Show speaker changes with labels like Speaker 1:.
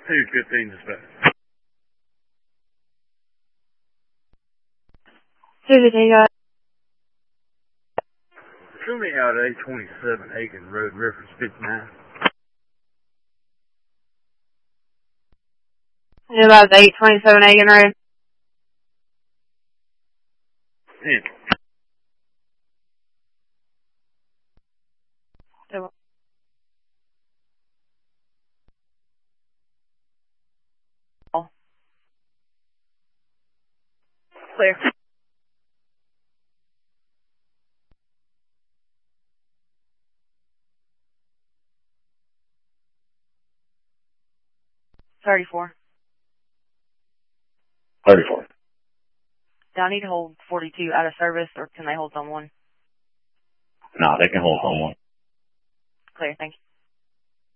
Speaker 1: 215 dispatch.
Speaker 2: Susie,
Speaker 1: Show me out at 827 Aiken Road, reference 59.
Speaker 2: about 827 Aiken Road.
Speaker 1: Yeah.
Speaker 2: Clear. $34.
Speaker 3: 34.
Speaker 2: Do I need to hold 42 out of service, or can they hold someone?
Speaker 3: No, they can hold someone.
Speaker 2: Clear, thank you.